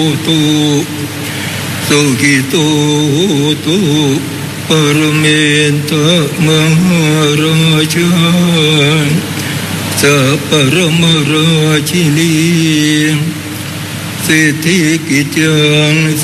ตุสุขิโตตุปรเมนตมหาราชาสัพพรมราชินีสิทธิกิจจัง